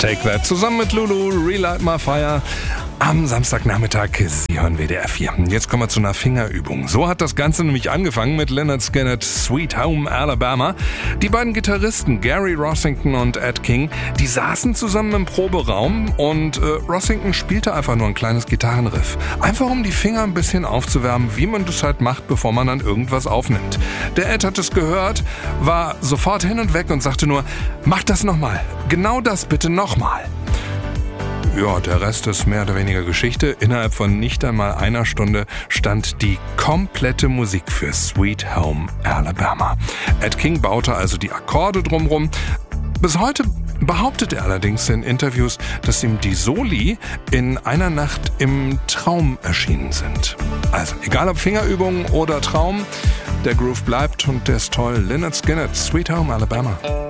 Take That zusammen mit Lulu, Relight My Fire am Samstagnachmittag. Sie hören WDR 4. Jetzt kommen wir zu einer Fingerübung. So hat das Ganze nämlich angefangen mit Lynyrd Skynyrd, Sweet Home Alabama. Die beiden Gitarristen Gary Rossington und Ed King, die saßen zusammen im Proberaum und Rossington spielte einfach nur ein kleines Gitarrenriff. Einfach um die Finger ein bisschen aufzuwärmen, wie man das halt macht, bevor man dann irgendwas aufnimmt. Der Ed hat es gehört, war sofort hin und weg und sagte nur, mach das nochmal. Genau das bitte nochmal. Ja, der Rest ist mehr oder weniger Geschichte. Innerhalb von nicht einmal einer Stunde stand die komplette Musik für Sweet Home Alabama. Ed King baute also die Akkorde drumrum. Bis heute behauptet er allerdings in Interviews, dass ihm die Soli in einer Nacht im Traum erschienen sind. Also, egal ob Fingerübung oder Traum, der Groove bleibt und der ist toll. Lynyrd Skynyrd, Sweet Home Alabama.